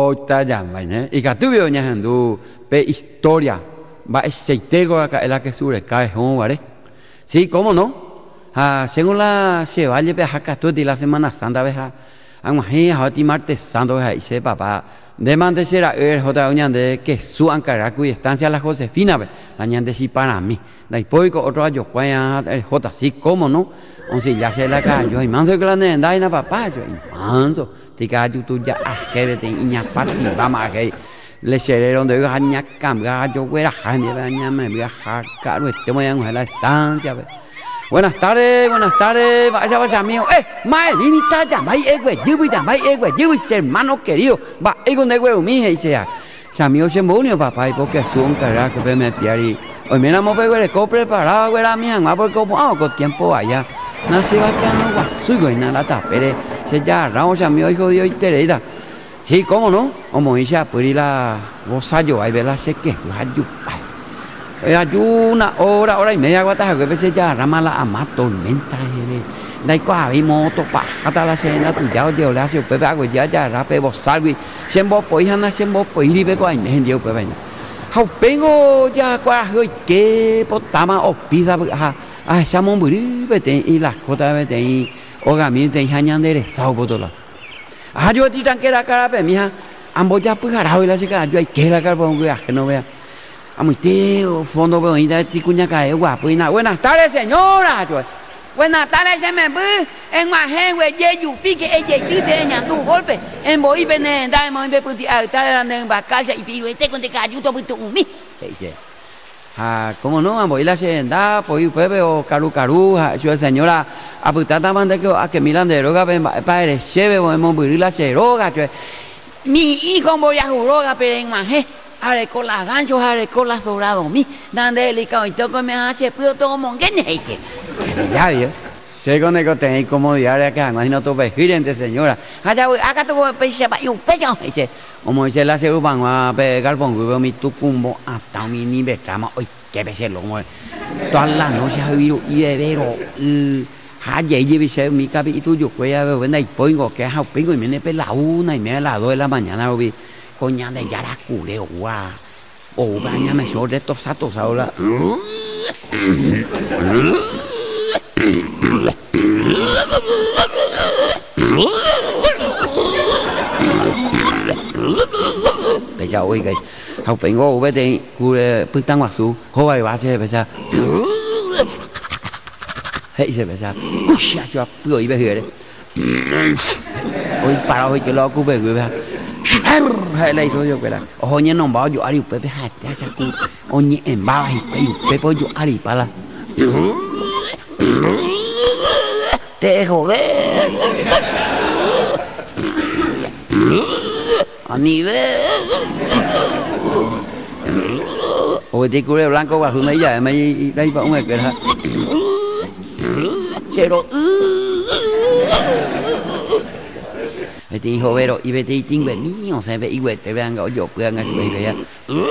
Ota ya vaina. Y que tu vio ñajandu pe historia. Va ese tego acá la que sube cae ¿vale? Sí, cómo no. Según la se vaya pe acá tú de la Semana Santa veja. Angmahi hati martes santo veja y se papá. De mantes era jota uñande que su ancaracu y estancia la Josefina ve. La ñande si para mí. Da poico otro año cuaya el jota sí, cómo no. Once ya se la cayó y manso que la nenda y na papá yo y manso. Tika tú ya ajere te iña pati vamos a que le serieron de gaña cambia yo fuera jani baña me voy a jacar este voy a la estancia. Buenas tardes, vaya amigo. Mae, limita ya, mai hermano querido. Va, ego de huevo mi dice. Se amigo se murió papá y porque su un carajo que me piari. Hoy me enamoré de el preparado, güera mía, va porque como con tiempo allá. Nace va que no va suyo y nada tapere. Se ya ramos amigo hijo de hoy tereda. Sí, cómo no, como dice, por ir a Rosario, ahí verla sé que hay una hora y media guataja que veces ya rama la ama tormenta dai qua vi moto pa hasta la cena tu ya de la se pepe agua ya rape vos salvi sembo poihana sembo poiri be qua en dio pe vaina hau pengo ya qua hơi que potama o pizza samon buri bete y las cosas bete y ogami te hañan de sao botola yo ti tan que la cara pe mija ambos ya pues garao y la chica yo hay que la cara pongo que no vea. Tío, fondo bonita, ticuña cae guapo y nada. Buenas tardes, señora. Buenas tardes, se me ve. En Majen, güey, yeyu, pique, ella, tite, ñandu, golpe. En Boí, venen, dame, muy be, puti, estar en vacancia y piruete con te cayuto, puto, umi. Dice, ¿cómo no? Voy la senda, pues, pepe, o caru, yo, señora, a putata, manda que milan de droga, para cheve, vamos a morir la ceroga, mi hijo voy a juroga, pero en Majen. Are con las ganchos, are con las sobrado mi, dan delicado y todo me hace pero todo monguene dice. Ya vio. Sé con el que tenéis como diario acá, no no tope girente señora. Allá voy, acá te voy a pedir para un pecho dice. Como dice la serupan a pegar pongo mi tucumbo hasta mi nivel trama hoy que beselo como todas las noches ha vivido y bebero Haye lleve se mi capi y tuyo cuella veo ven ahí pongo que ha pingo y me ne la 1 y media las 2 de la mañana lo vi. Coña de yaracure guá o baña me sobre estos satos ahora pesa oiga hau pengo vete cure putan guasu joa va se pesa hey se pesa ucha yo pio y ve hoy para hoy que lo ocupe güey hay la hizo yo que era oye no va yo ari pepe ya se cu oye en va y pepe yo ari para te joder a nivel hoy te cubre blanco bajo una ya me dai para un que era cero Vete hijo vero y vete y ting ve niño se ve y te vean yo puedan hacer ya